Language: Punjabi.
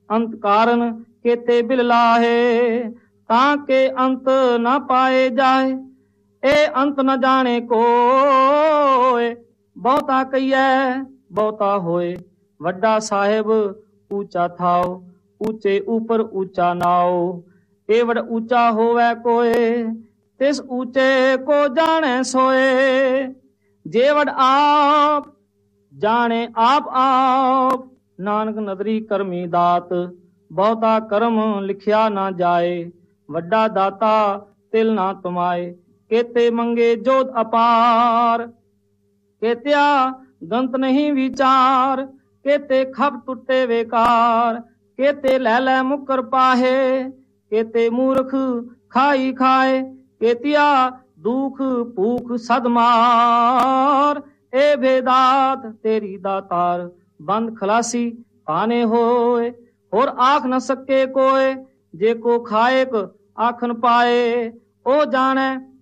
ਅੰਤ ਕਾਰਨ ਕੇਤੇ ਬਿਲ ਲਾਹੇ, ਤਾਂ ਕੇ ਅੰਤ ਨਾ ਪਾਏ ਜਾਏ। ਇਹ ਅੰਤ ਨ ਜਾਣੇ ਕੋਏ, ਬਹੁਤਾ ਕਹੀਐ ਬਹੁਤਾ ਹੋਏ। ਵੱਡਾ ਸਾਹਿਬ ਊਚਾ ਥਾਓ, ਊਚੇ ਉਪਰ ਊਚਾ ਨਾਓ। ਇਹ ਵਡ ਊਚਾ ਹੋਵੇ ਕੋਏ, ਤਿਸ ਊਚੇ ਕੋ ਜਾਣੈ ਸੋਏ। ਜੇ ਵਡ ਆਪ ਜਾਣੇ ਆਪ ਆਪ, ਨਾਨਕ ਨਦਰੀ ਕਰਮੀ ਦਾਤ। ਬਹੁਤਾ ਕਰਮ ਲਿਖਿਆ ਨਾ ਜਾਏ, ਵੱਡਾ ਦਾਤਾ ਤਿਲ ਨਾ ਤੁਮਾਏ। ਕੇਤੇ ਮੰਗੇ ਜੋਤ ਅਪਾਰ, ਕੇਤਿਆ ਗੰਤ ਨਹੀਂ ਵਿਚਾਰ। ਕੇਤੇ ਖਪ ਟੁੱਟੇ ਵੇਕਾਰ, ਕੇਤੇ ਲੈ ਲੈ ਮੁਕਰ ਪਾਹੇ। ਕੇਤੇ ਮੂਰਖ ਖਾਈ ਖਾਏ, ਕੇਤਿਆ ਦੁਖ ਭੂਖ ਸਦ ਮਾਰ। ਇਹ ਭੇਦਾਤ ਤੇਰੀ ਦਾਤਾਰ, ਬੰਦ ਖਲਾਸੀ ਪਾਨੇ ਹੋਏ। ਹੋਰ ਆਖ ਨ ਸਕੇ ਕੋਏ, ਜੇ ਕੋ ਖਾਏਕ ਆਖਨ ਪਾਏ। ਉਹ ਜਾਣੈ